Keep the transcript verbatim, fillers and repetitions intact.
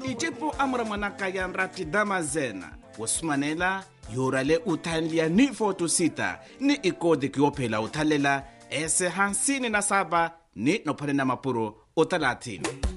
ichipu amra mwanaka ya nrati damazena wasumanela yorale utanlia ni foto sita ni ikode kiopela utalela ese hansini na saba ni nopane na mapuro utalathini